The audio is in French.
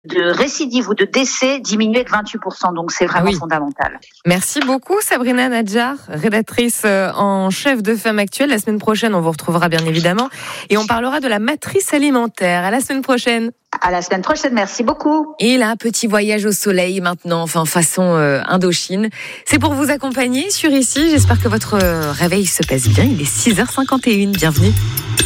de récidive ou de décès diminuer de 28%. Donc, c'est vraiment fondamental. Merci beaucoup, Sabrina Nadjar, rédactrice en chef de Femmes Actuelles. La semaine prochaine, on vous retrouvera bien évidemment. Et on parlera de la matrice alimentaire. À la semaine prochaine. À la semaine prochaine, merci beaucoup. Et là, petit voyage au soleil maintenant, façon Indochine. C'est pour vous accompagner sur Ici. J'espère que votre réveil se passe bien. Il est 6h51. Bienvenue.